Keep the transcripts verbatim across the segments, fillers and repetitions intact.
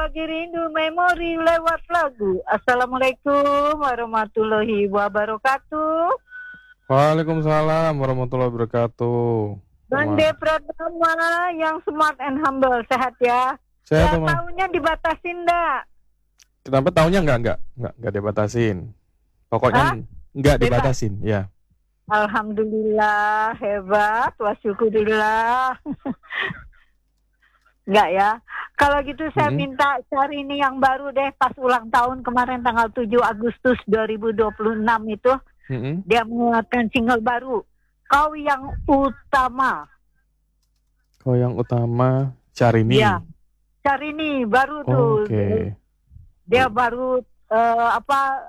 berbagi rindu memori lewat lagu. Assalamualaikum warahmatullahi wabarakatuh. Waalaikumsalam warahmatullahi wabarakatuh. Bang De Pratama yang smart and humble, sehat ya? Sehat, ya, Mama. tahunnya dibatasin enggak? Kenapa tahunnya enggak enggak enggak enggak dibatasin. Pokoknya Hah? enggak Bebas. dibatasin, ya. Alhamdulillah, hebat, wasyukurillah. Enggak ya. Kalau gitu saya Mm-hmm. minta cari ini yang baru deh, pas ulang tahun kemarin tanggal tujuh Agustus dua ribu dua puluh enam itu. Mm-hmm. Dia mengeluarkan single baru, Kau Yang Utama. Kau Yang Utama, Syahrini. Iya, Syahrini baru tuh. Oke. Okay. Dia baru uh, apa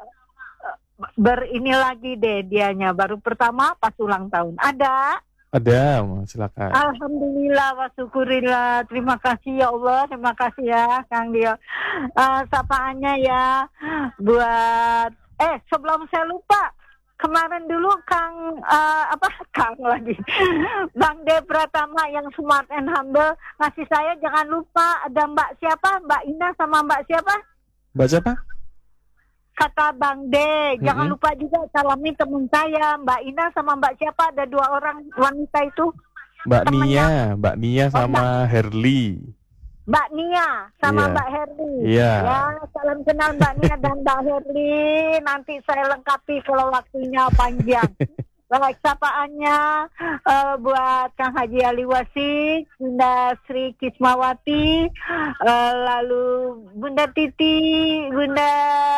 berini lagi deh dianya, baru pertama pas ulang tahun. Ada? Ada, silakan. Alhamdulillah wa syukurillah. Terima kasih ya Allah, terima kasih ya Kang Dio. Uh, sapaannya ya buat eh sebelum saya lupa, kemarin dulu Kang uh, apa Kang lagi Bang De Pratama yang smart and humble ngasih saya, jangan lupa ada Mbak siapa, Mbak Ina sama Mbak siapa? Mbak siapa? Kata Bang De, jangan Mm-hmm. lupa juga salamin teman saya, Mbak Ina sama Mbak siapa, ada dua orang wanita itu. Mbak Temennya. Nia, Mbak Nia sama Oh, Herli. Mbak Nia sama Iya. Mbak Herli. Iya. Ya, salam kenal Mbak Nia dan Mbak Herli. Nanti saya lengkapi kalau waktunya panjang. Baik, sapaannya uh, buat Kang Haji Ali Wasik, Bunda Sri Kismawati, uh, lalu Bunda Titi, Bunda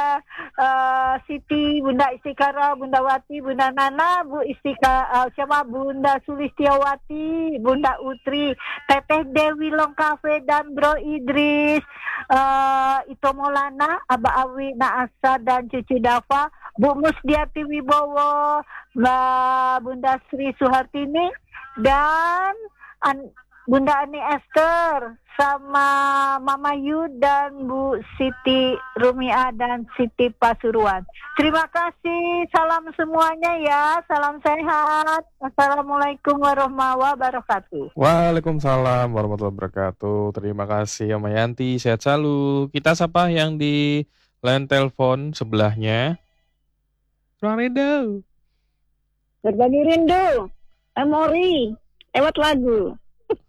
uh, Siti, Bunda Istikara, Bunda Wati, Bunda Nana, Bu Istika, uh, siapa Bunda Sulistiawati, Bunda Utri, Teteh Dewi Longkafe dan Bro Idris, uh, Ito Maulana, Aba Awi Naasa dan Cucu Dafa, Bu Musdiati Wibowo, Mbak Bunda Sri Suhartini, dan An- Bunda Ani Esther, sama Mama Yu dan Bu Siti Rumia dan Siti Pasuruan. Terima kasih, salam semuanya ya, salam sehat. Assalamualaikum warahmatullahi wabarakatuh. Waalaikumsalam warahmatullahi wabarakatuh. Terima kasih Om Yanti, sehat selalu. Kita sapa yang di line telepon sebelahnya. Ruang Rindu. Berbagi rindu, memori, lewat lagu.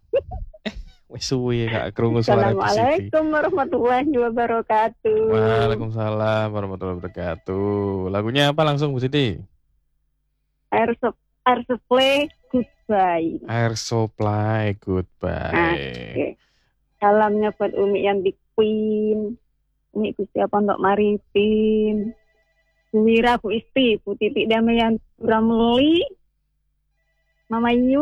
Wes suwe Kak krungu suara Bu Siti. Assalamualaikum warahmatullahi wabarakatuh. Waalaikumsalam warahmatullahi wabarakatuh. Lagunya apa langsung Bu Siti? Air, su- air supply, goodbye. Air Supply, Goodbye. Oke. Salamnya buat Umi yang di Queen, Umi Gusti Pondok Maritim, Bu Wira, Bu Isti, Bu Titik Damayan Ramli, Mama Yu,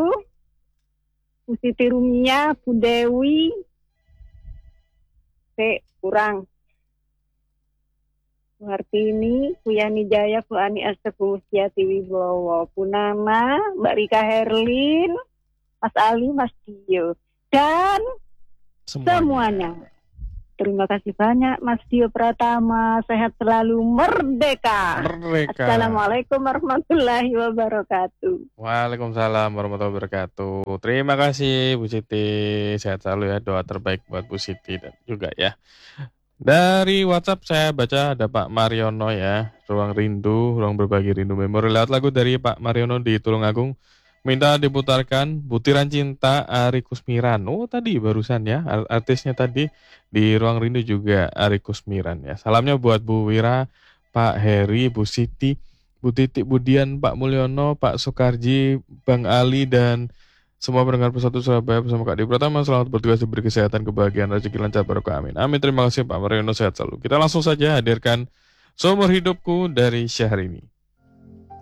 Bu Siti Rumia, Bu Dewi, Oke, kurang. Bu Hartini, Bu Yani Jaya, Bu Ani Esther, Bu Mustiati Wibowo, Bu Nana, Mbak Rika Herlin, Mas Ali, Mas Dio, dan Semuanya. semuanya. Terima kasih banyak Mas Dio Pratama, sehat selalu, merdeka. Merdeka. Assalamualaikum warahmatullahi wabarakatuh. Waalaikumsalam warahmatullahi wabarakatuh. Terima kasih Bu Siti. Sehat selalu ya. Doa terbaik buat Bu Siti dan juga ya. Dari WhatsApp saya baca ada Pak Mariono ya. Ruang Rindu, ruang berbagi rindu memori. Lewat lagu dari Pak Mariono di Tulungagung. Minta diputarkan Butiran Cinta Ari Kusmiran. Oh tadi barusan ya. Artisnya tadi di Ruang Rindu juga Ari Kusmiran ya. Salamnya buat Bu Wira, Pak Heri, Bu Siti, Bu Titik Budian, Pak Mulyono, Pak Sokarji, Bang Ali, dan semua pendengar Persatu Surabaya bersama Kak Dio Pratama. Selamat bertugas, diberi kesehatan, kebahagiaan, rezeki lancar, barokah, amin. Amin, terima kasih Pak Mariono, sehat selalu. Kita langsung saja hadirkan Seumur Hidupku dari Syahrini.